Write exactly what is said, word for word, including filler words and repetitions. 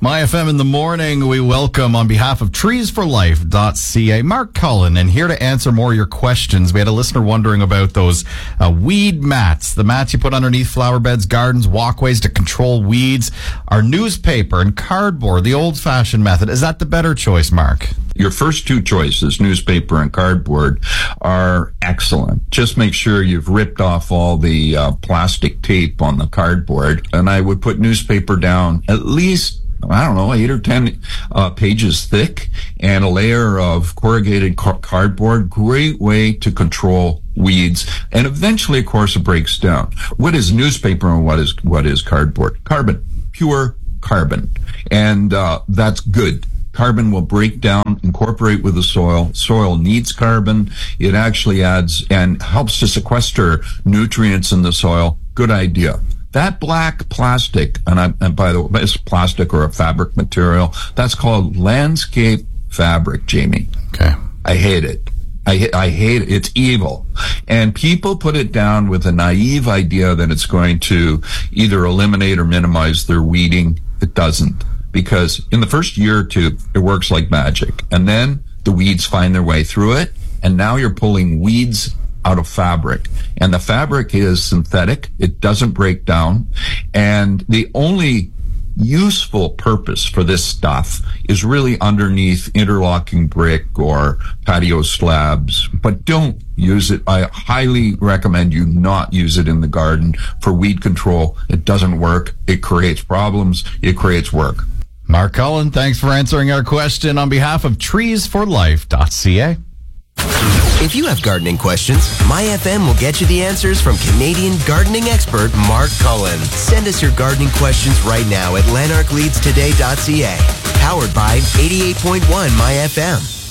My F M in the morning, we welcome on behalf of trees for life dot c a, Mark Cullen, and here to answer more of your questions. We had a listener wondering about those uh, weed mats, the mats you put underneath flower beds, gardens, walkways to control weeds. Are newspaper and cardboard the old-fashioned method? Is that the better choice, Mark? Your first two choices, newspaper and cardboard, are excellent. Just make sure you've ripped off all the uh, plastic tape on the cardboard, and I would put newspaper down at least I don't know, eight or ten uh, pages thick, and a layer of corrugated car- cardboard. Great way to control weeds. And eventually, of course, it breaks down. What is newspaper and what is what is cardboard? Carbon, pure carbon. And uh, that's good. Carbon will break down, incorporate with the soil. Soil needs carbon. It actually adds and helps to sequester nutrients in the soil. Good idea. That black plastic, and, I, and by the way, it's plastic or a fabric material, that's called landscape fabric, Jamie. Okay. I hate it. I, I hate it. It's evil. And people put it down with a naive idea that it's going to either eliminate or minimize their weeding. It doesn't. Because in the first year or two, it works like magic. And then the weeds find their way through it, and now you're pulling weeds out of fabric. And the fabric is synthetic. It doesn't break down. And the only useful purpose for this stuff is really underneath interlocking brick or patio slabs. But don't use it. I highly recommend you not use it in the garden for weed control. It doesn't work. It creates problems. It creates work. Mark Cullen, thanks for answering our question on behalf of trees for life dot c a. If you have gardening questions, My F M will get you the answers from Canadian gardening expert Mark Cullen. Send us your gardening questions right now at lanark leads today dot c a. Powered by eighty-eight point one My F M.